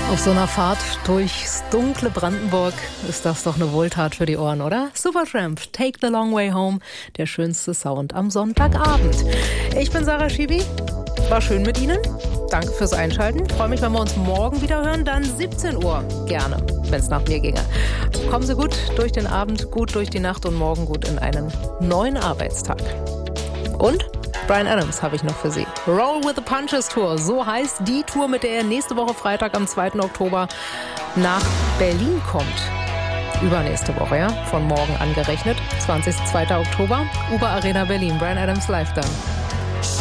Auf so einer Fahrt durchs dunkle Brandenburg ist das doch eine Wohltat für die Ohren, oder? Supertramp, Take the Long Way Home, der schönste Sound am Sonntagabend. Ich bin Sarah Schiwi, war schön mit Ihnen. Danke fürs Einschalten. Ich freue mich, wenn wir uns morgen wieder hören, dann 17 Uhr. Gerne, wenn es nach mir ginge. Kommen Sie gut durch den Abend, gut durch die Nacht und morgen gut in einen neuen Arbeitstag. Und Bryan Adams habe ich noch für Sie. Roll with the Punches Tour, so heißt die Tour, mit der er nächste Woche Freitag am 2. Oktober nach Berlin kommt. Übernächste Woche, ja, von morgen angerechnet. 20. 2. Oktober, Uber Arena Berlin. Bryan Adams live dann.